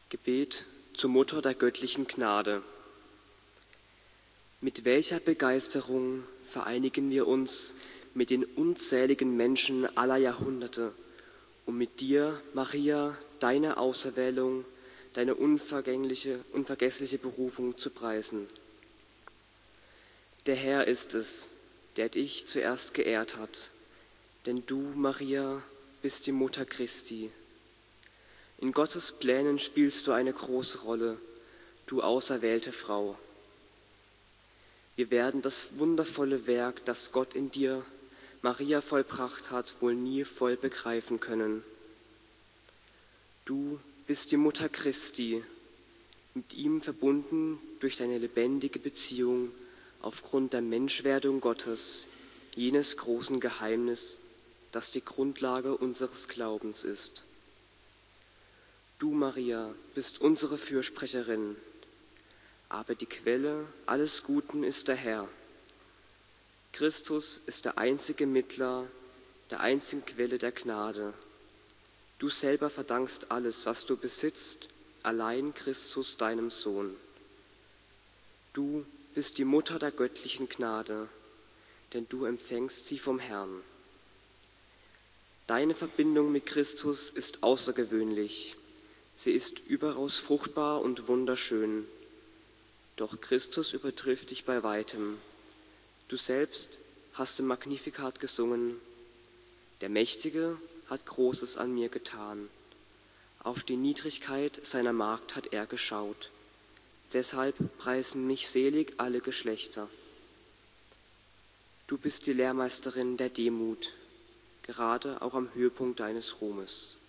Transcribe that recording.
Gebet zur Mutter der göttlichen Gnade. Mit welcher Begeisterung vereinigen wir uns mit den unzähligen Menschen aller Jahrhunderte, um mit dir, Maria, deine Auserwählung, deine unvergessliche Berufung zu preisen. Der Herr ist es, der dich zuerst geehrt hat, denn du, Maria, bist die Mutter Christi. In Gottes Plänen spielst du eine große Rolle, du auserwählte Frau. Wir werden das wundervolle Werk, das Gott in dir, Maria, vollbracht hat, wohl nie voll begreifen können. Du bist die Mutter Christi, mit ihm verbunden durch deine lebendige Beziehung aufgrund der Menschwerdung Gottes, jenes großen Geheimnis, das die Grundlage unseres Glaubens ist. Du, Maria, bist unsere Fürsprecherin, aber die Quelle alles Guten ist der Herr. Christus ist der einzige Mittler, der einzigen Quelle der Gnade. Du selber verdankst alles, was du besitzt, allein Christus, deinem Sohn. Du bist die Mutter der göttlichen Gnade, denn du empfängst sie vom Herrn. Deine Verbindung mit Christus ist außergewöhnlich. Sie ist überaus fruchtbar und wunderschön. Doch Christus übertrifft dich bei weitem. Du selbst hast im Magnificat gesungen: Der Mächtige hat Großes an mir getan. Auf die Niedrigkeit seiner Magd hat er geschaut. Deshalb preisen mich selig alle Geschlechter. Du bist die Lehrmeisterin der Demut, gerade auch am Höhepunkt deines Ruhmes.